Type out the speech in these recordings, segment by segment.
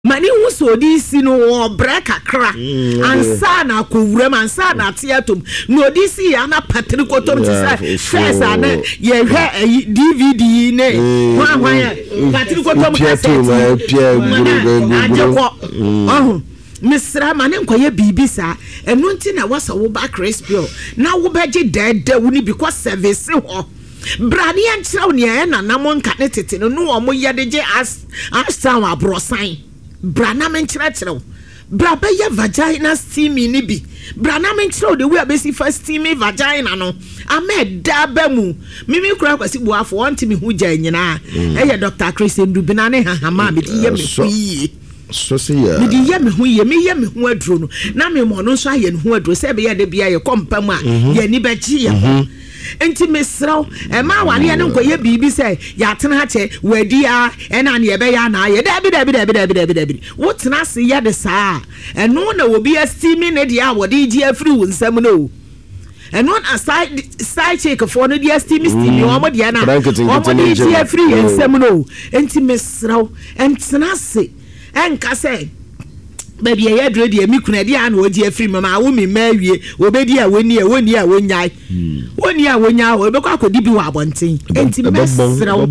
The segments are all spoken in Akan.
mani hu so di si no obra kakra ansa na akowura ansa na ateatom no di si ya na patri kotom ti first ana ye hwe DVD ne hwan patri kotom cassette Misra mane nkoye bibi sa enu nti na wasa wo ba crispio na wo beje dede woni because service ho brani anchiraw ne na namon ka ne tete no omo yedeje as town abrosan brana menchira chiraw bra be ye vagina steaming ni bi brana menchiraw de we abesi first steaming vagina no ameda ba mu mimi kura kwasi buafo wonti mi hu gya nyina eye Dr. Chris Ndubina ne hahama be di ye me kuyi so say ya me di ye me hu aduro no na me mo no so aye ne hu aduro se be ye de bia ye kompam a ye ni be gi ye ho enti mesraw e ma wale ye nkoye bibi se ya tena ha che wadi a e na ne ye be ya na ye dabi wo tena se ye de saa eno na obi astimi ne dia wodi gi afri wo nsam no eno na side check for no dia astimi o mo dia na o mo di gi afri nsam no enti mesraw entena se enka se baby ya dro de mi kuna de an oji afri mama wo mi mawie obedi a woni a wonyai woni a wonya wo be kwa kodi bi wa abonten enti mesraw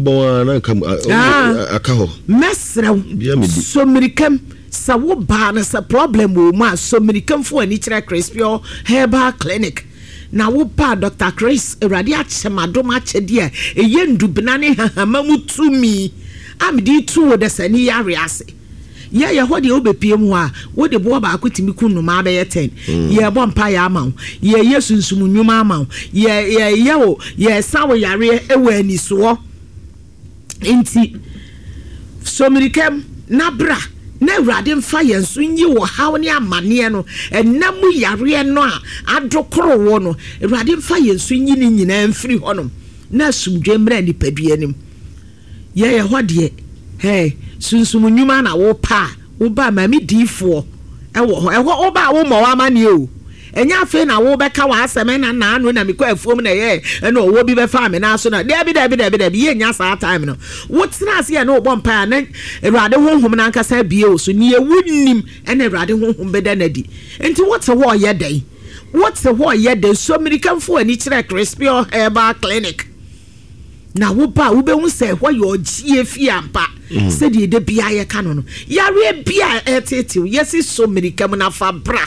akaho mesraw so mirikam sa wo ba na sa problem wo ma so mirikam fo ani kire Crispio Herbal Clinic na wo pa Dr. Chris erade achemado ma chede a eye Ndubina ne hahama mutumi amdi tu wo de sani yare ase ya hodi obepiem ho a wo de bo ba akotimi kunu ma be ye 10 ye bo mpa ya amaw ye sunsum nwuma amaw ye sawo yare ewa ani so enti so mirikem nabra na urade mfa ye nso nyi wo haw ne amane no enam yare no a adokoro wo no urade mfa ye nso nyi ni nyina mfiri honom na sumdwe mra ni padua nim ye hodi hey sunsum nwuma na wo pa wo ba mami difo ewo ba wo mo amane o enya afi na wo beka wa aseme na anu na mekọ afuom na ye na wo bi be fa me na so na dabi ye nya sa time no wo tena ase ya na wo bompa na Ewurade honhom na nkasa bie o so ni ewunnim na Ewurade honhom be da na di enti what wo ye dai so mirikamfo ani kire Crispio Herbal Clinic na wo ba wo be hu se hwa yo gie fi ampa se de bia ye ka no yare bia etete yesi so mirikam na fabra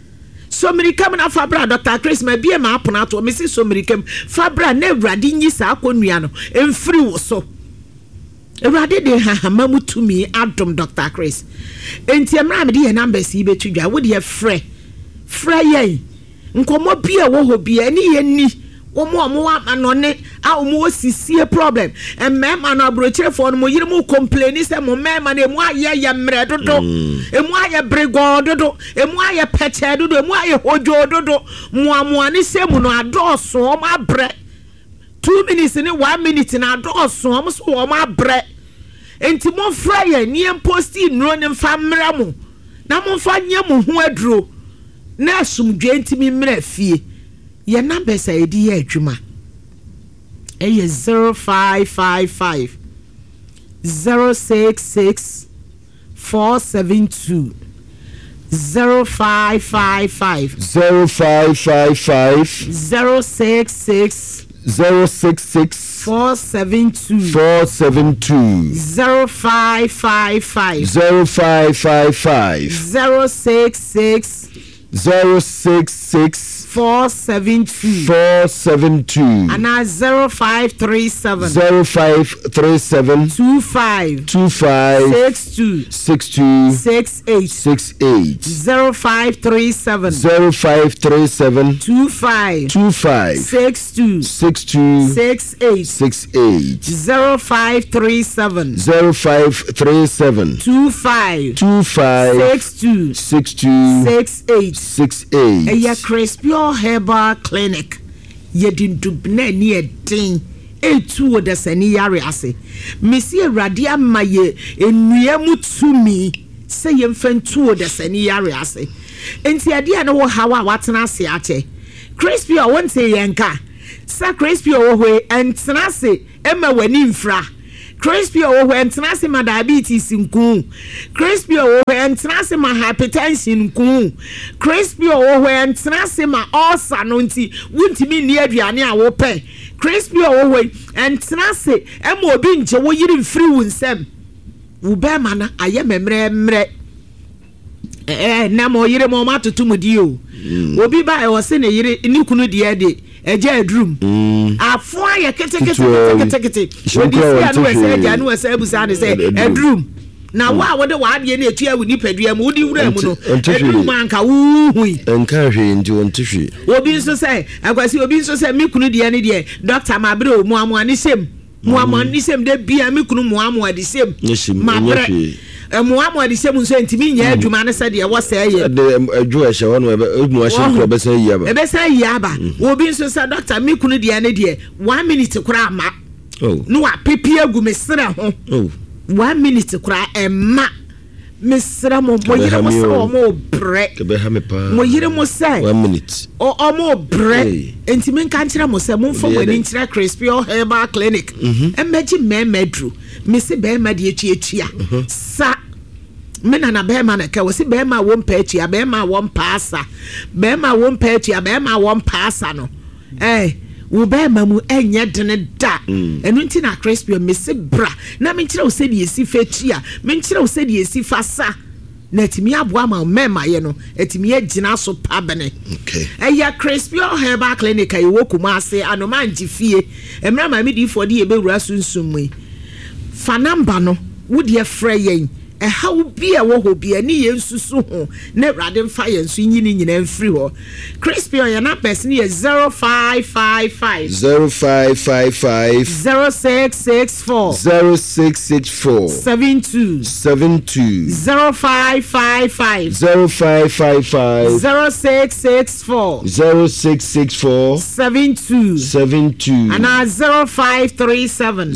Dr. Chris ma bia ma apona to me si so mirikam fabra na Ewurade nyi sa akonnua no emfiri wo so Ewurade de hahama mutumi adom Dr. Chris enti emra me de numbers yi betudwa wo de frɛ ye nkomo bia wo ho bia ni ye ni omo anone a omo sisie problem emema no abrochirefo no mo yire mo complain se mo mema na emu aye mre dodo emu aye brigo dodo emu aye peche dodo emu aye hojo dodo mo ni se mu no adoso o ma bre 2 minutes ni 1 minute na adoso o so o ma bre enti mo fra ye ni posti nro ni mfa mra mo na mo mfa nye mo ho aduro na asumdwe enti mi mra fie your number say edi adwuma 0555 066 472 0555 066 472 0555 066 472 and 0537 25 62 68 0537 25 62 68 0537 25 68 eya Crispio Herbal Clinic Ndubina ni edin etu de sani yare ase mesi Ewurade ama ye enua mutumi se ye mfantu de sani yare ase enti ade na wo hawa watena ase ache Crispio wonte yenka sa Crispio wo hwe entena ase ema wani mfra crispy o entena se ma diabetes nku crispy o entena se ma hypertension nku crispy o entena se ma ulcer no nti wuntimi ni aduane a wo pɛ crispy o entena se ema obi nje wo yiri mfiri wo nsem wo be ma na aye memremre na mo yire mo matoto mudi o obi ba e wo se ne yire ni kunu de eje adrum afo aye kete odi si anu wese eje anu wese abusa ne se adrum na wo de wa de na etua wu nipadua mu odi wura mu no adrum anka wuhui enka hwe ndi ontihwe obi nso se akwasi obi nso se mi kunu de ne de doctor mabre o mu amani sem de bia mi kunu mu amani sem mabre Muhammad is saying to me, yeah, you man said, I was saying, a Jewish one, Yaba, will be so said, Doctor, me couldn't be any day. 1 minute to cry, ma. Oh, no, I prepare go, Miss Sarah. Oh, 1 minute to cry, and ma. Miss Ramo, more break. You must say 1 minute or more break. And to me, can't you must say, move for an inch crispy or herbal clinic. And imagine me, Medru, Missy Bema, dear Chia, sa. Mena na bema na ka wose bema won pachi ya bema won pasa bema won pachi ya bema won pasa no wo bema mu enye dene da enu nti na crispy me se bra na me nkire wo se de esi fachi a me nkire wo se de esi fasa na etimi aboa ma mema ye no etimi agina so pabene ya crispy herbal clinic ayi wo kuma ase anoma ngifie emra ma me di for de e bewura sunsum mu fa number no wo de frɛ yen how be a wo be ani yensusu ho na radin fire nso nyini nyina mfiri ho crispy on your person is 0555 0664 72 0555 0664 72 and 0537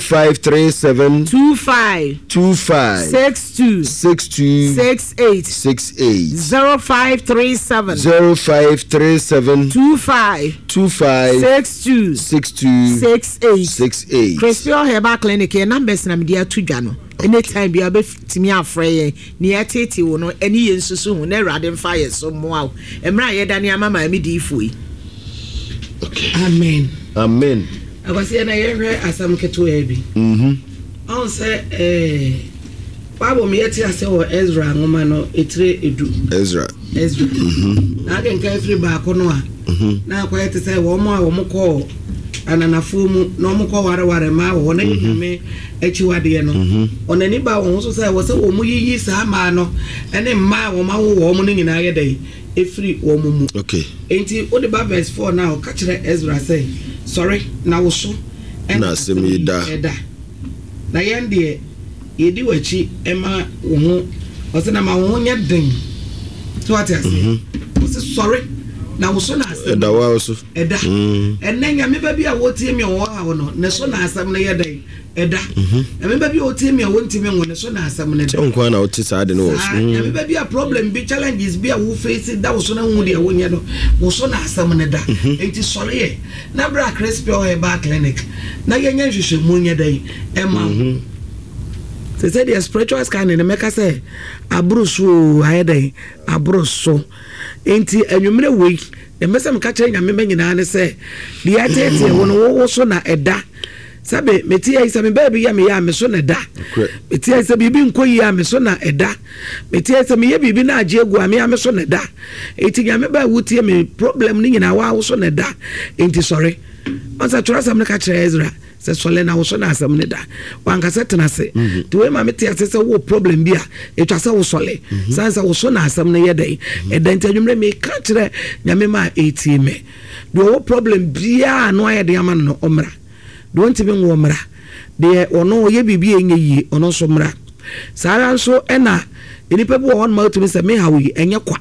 25 62 68 0537 25 62 68 Crispy Herbal Clinic numbers na media to dwa anytime be abetimi afrey ne atete wo no ani yensusu hu na radin fire so moa emra ye dani amama mi di ifui amen akwasi na ye hwe asam keto ya bi on say Bible me yeti ase wo Ezra ngoma no etire edu Ezra na den ka free ba ko no a na akwa yeti say wo mo a wo mo ko ananafo mu no mo ko ware ma wo na nyame achiwade no onani ba wo so say wo se wo mo yiyi sa ma no ene ma wo ma wo mo no nyina ye dai efri wo mo mu enti o de ba verse 4 now ka kire Ezra say sorry na wo so na semi da na yende yedi wachi ema wo osena ma wo nya den to what I say sorry na wo so na asem da wa so enya me ba bia wo tie me wo ha wo no ne so na asem na ye den me ba bia wo tie me wo ntime wo ne so na asem ne den nko na wo tie sa de no wo so me ba bia problem bi challenges bia wo face da wo so na hu de wo nya no wo so na asem ne da enti sorry ye na bra crispy herbal clinic na ye nya hwehwe mu nya dai ema they said the spiritual scan in the make say abrusu hayday abrusu enti anwumre we the mesem ka kire nyame ba nyina ne say the atete wo so na eda sabe meti ya isa me baby ya me so na da meti ya isa bibi nkoyi ya me so na eda meti ya isa me bibi na age egu ame ya me so na da enti nyame ba wutie me problem ni nyina wa wo so na da enti sorry once I trust am na ka kire Ezra se sole na wo so na asam ne da wanka se tena se to we ma meti ase se wo problem bia etwa se wo sole sansa wo so na asam ne ye dai eda ntadwumre me ka kire nyame ma etime do wo problem bia no aye de ama no omra don't even wo mra de ono ye bibie enye yi ono so mra sara nso ena enipa bi wo hon ma otumi se me hawi enye kwa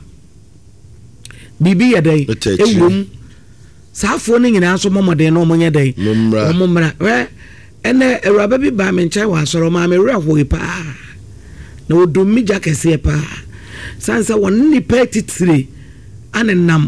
bibi ye dai ewum safo ne nyina so momode no monye dai momra ene ewraba bi ba me nchai wa soro ma me werafo pa na odummi jakese pa sansa won ni petitire anenam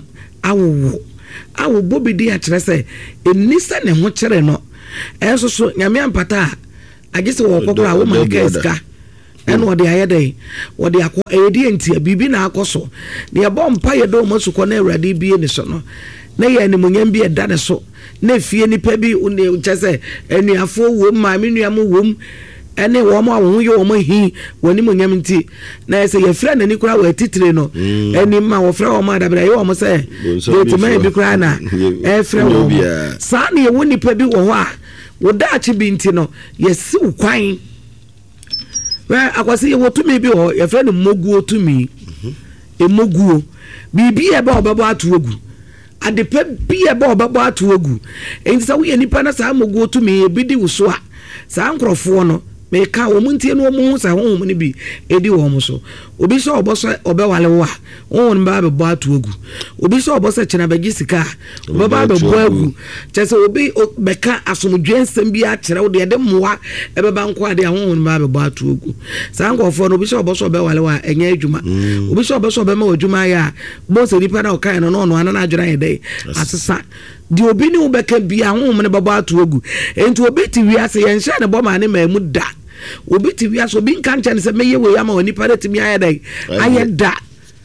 awo bobi di a kire se enisa ne ho kire no enso so nyame ampata agye se wo kokora wo man ka ska eno ode ayede ode akọ eyedi entia bibi na akoso ne bompa ye do masuko na awurade bie ne so no na ye ne munyam bi eda ne so na fie nipa bi une chese enuafo wo ma menuam wo ene wo ma wo ye wo ma hi woni munyam nti na se ye fra nani kura wa titire no eni ma wo fra wo ma da bra ye wo mo se to ma bi kura na e fra wo sa na ye woni pa bi wo ho a wo da achi bi nti no ye si ukwan akwasi ye wotumi bi ho ye fra ne moguo tumi emoguo bibi e ba obabo atogu adepa bi e ba obabo atogu enti sa wo ye nipa na sa moguo tumi e bi di wo so a sa nkrofo no me ka wo muntie no mo sa honhom ne bi edi wo mo so obi so oboso obewale wo a honhom ba be bo atogu obi so oboso chena bagi sika obaba be bo agu chese obi beka asomdwe nsem bi a kire wo de moa ebeba nko ade honhom ba be bo atogu sa nkofo no obi so oboso obewale wo a enya adwuma obi so oboso obema adwuma ya bo se dipa na okan no no ana na adwira yede asesa di obi ni ubeka bia honhom ne babo atogu enti obi ti wiase yenhye ne bo ma ne mamu da obi ti wiase obi nkan chane se meye we ama oni pare timi ayeda ayeda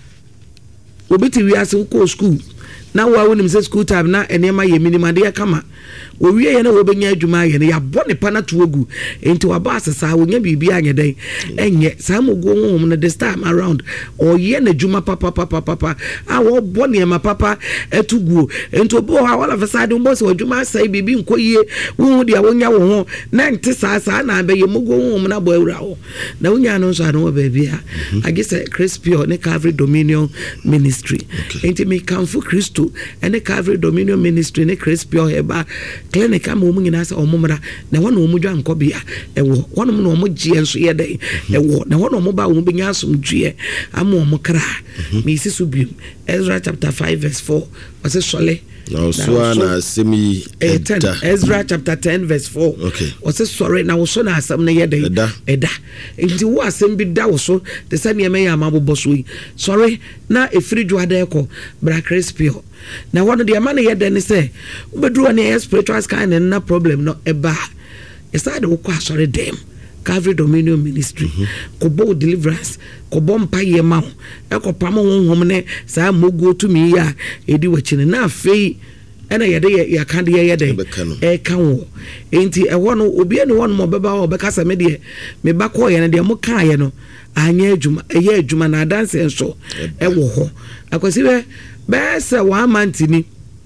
obi ti wiase ko school na wa wonim se school time na enema ye minima de kama wo wie ye na wo benya adwuma ye ne ya bone pana togu enti wa ba asesa wonya bibi anyeden enye sa mogo honhom ne this time around o ye na adwuma papa a wo bone ma papa etuguo enti obo ha wala fasade mbo se adwuma sai bibi nkoyie wo de wonya wo ho na nte sa na be ye mogo honhom na bo awura ho na wonya no so ado ba bia agise Crispio ne Calvary Dominion Ministry enti me kanfo Kristo ene Calvary Dominion Ministry ne Crispio heba clinic am omu nyina sa omumra na wona omu dwa nkobia ewo wona mo omu gie nso ye dai ewo na wona omu ba omu benya asomdue am omu kra me isi so biom Ezra chapter 5 verse 4 wase sole now so na semi Ezra chapter 10 verse 4 okay wase sore na wo so na asam na ye dai eda enti wo asem bi da wo so de sa ne me ya mabobo so yi sore na efiri dwada ekọ bra Crispio na one of the man here then say ubedru na spiritual scan na problem no eba inside the kwa sorry them Calvary Dominion Ministry kobo deliverance kobo mpa ye ma ekopam honhom ne sa mogo to me ya edi wachine na afei ena yede ya kan de yede e kan wo enti e wono obi ene wono mo beba wo beka sa me de me ba ko ye ne de mo kan ye no anya adwuma eye adwuma na dance enso e wo ho akwasi we bese wa mantini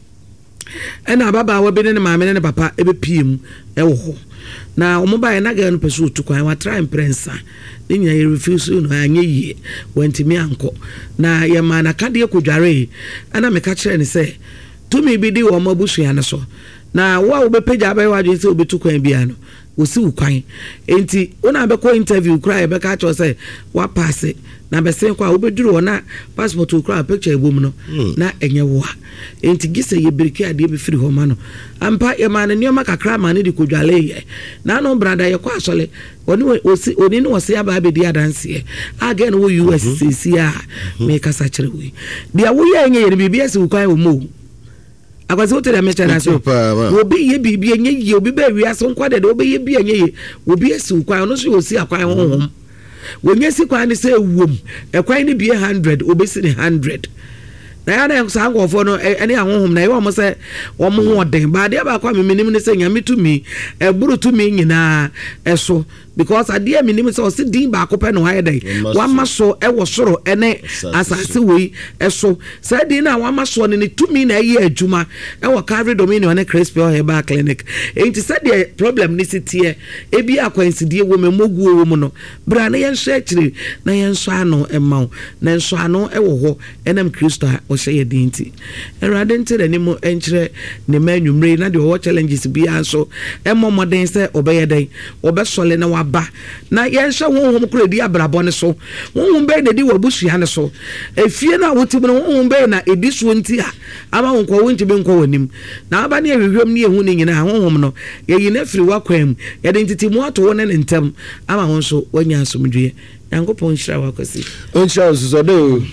ena baba wa bi ne maame ne papa ebe piem e wo ho na omoba na ga no peso tukwan wa try imprensa ne nya ye refuse no anya yie wantimi anko na ye ma na kade kodware ana me ka kire ne se tumi bi di wo mabusua ne so na wa obepeja ba wa je se obetukwan bia no osi ukwan enti una be ko interview kra e be ka cho se wa pass na be se kwa obeduru na passport kra picture ebom no na enye wo enti gise ye biriki ade be firi ho ma no ampa ye ma ne nioma kakra ma ne di kodwale ye na no brada ye kwa asole oni no wose aba be di adanse again wo USCC a me kasa kire wi dia wo ye enye ye bibia se ukwan wo mo akwazi hotel mecha na so obi ye bibi enye ye obi ba wi aso nkwa de obi ye bi enye ye obi esi ukwan no so osi akwan honhom wonye si kwan ne se wom ekwan ne bi 100 obi si ne 100 na ya na sa ngofo no ene ahonhom na ye wo mo se wo mo ho den ba de ba kwa memenim ne se nyame tumi eburu tumi nyina eso because ade memenim se o se din ba akopɛ no haye dai wa maso e wo soro ene asase wei eso sa din na wa maso ne tumi na ye adwuma e wo Calvary Dominion ne Crispio Herbal Clinic enti se de problem ni sitie e bi akwansidie wo memoguo wo mu no bra na yen hwe akire na yen so ano emaw na nso ano e wo ho enam Kristo o shey dinti erade nti de nimo enkyere ne manwumre na de wo challenges bi anso emomoden se obeye den obesole na waba na yenhye honhom kura di abrabɔ ne so honhom be na di wabusua ne so efie na wotim no honhom be na edi so nti a ama wonko wonti be nko wanim na aba ne ehwehwem ne ehu ne nyina honhom no ye yi na firi wakwam ye de ntiti mu ato wo ne ntem ama won so wanya asomdwe Yankopon shira wakosi oncha so do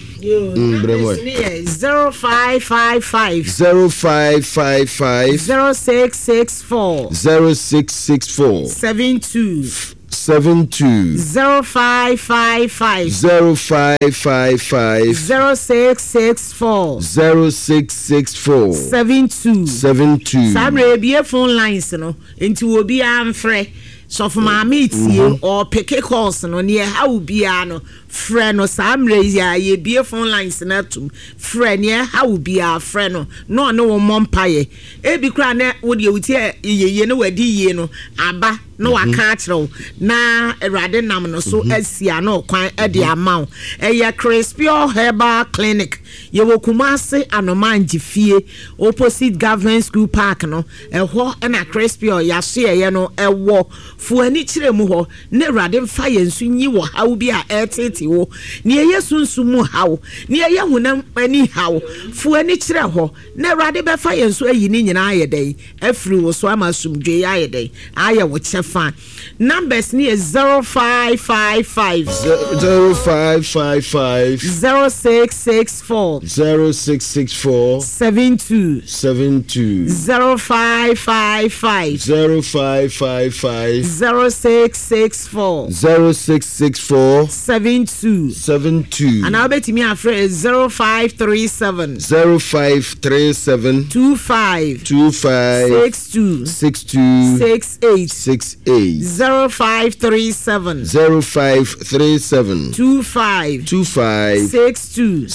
0555 0664 72 0555 0664 72 Samre bie phone lines no enti obi amfre so for my meetie or pick calls no near how be no friend or Samre ye bie phone lines na tum friend near how be our friend no mom paye e bi kra na wo de wuti ye no wadi ye no aba no aka atro na erade nam no so asia no kwan e de amaw ye Crispy Herbal Clinic ye wo Kumasi Anomanji fie opposite Government School Park no ho na Crispy ya so ye no wo fu ani kire mu ho na erade mfa ye nsu nyi wo hawo bi a etete wo ne ye sunsu mu hawo ne ye hunam ani hawo fu ani kire ho na erade be fa ye nsu ayi ni nyina aye den afiri wo so amasumdwe aye den aye wo chefa numbers ni 0555 0664 72 0555 0664 72 and I'll bet me afraid 0537 25 62 68 0537 25 62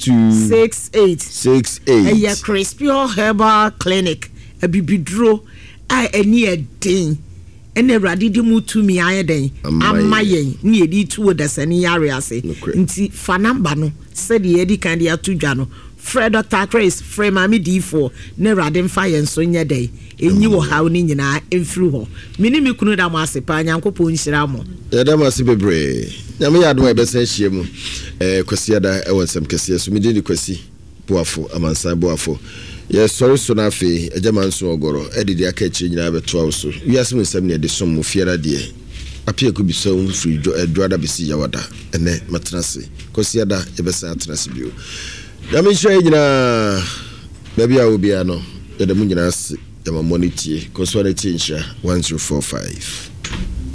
68 ya Crispy Herbal Clinic a bibidro a eni edin ene radi di mutumi ayeden amayen ni edi tuwo dasani yare ase nti fa number no said the edi kan dia tudwa no Fred Dr. Chris frame mami D4 ne radi mfa yen so nya dey enyi wo hawo ni nyina emfiri ho mini mi kunu da mo ase pa Nyankopon nhira mo da mo ase bebre nyame ya adom e besa hie mu kwasi ada e wonsem kese so mi di kwasi boafo amansan boafo ye sorry so na fe ejaman so ogoro edidi aka chi nyina beto so wiase mu nsem ne de som mu fiara de apia ku bi so free eduada besi yawada ene matranse kwasi ada e besa atranse bio nyame hye nyina baby a obi ano de mu nyina ase yama monitie consolidate insha 1045